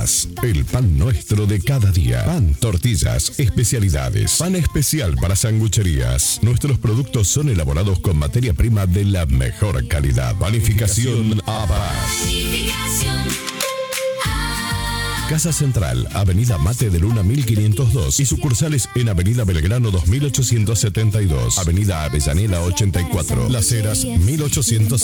Paz, el pan nuestro de cada día. Pan, tortillas, especialidades. Pan especial para sangucherías. Nuestros productos son elaborados con materia prima de la mejor calidad. Panificación A Paz. Casa Central, Avenida Mate de Luna 1502 y sucursales en Avenida Belgrano 2872, Avenida Avellaneda 84, Las Heras 1800.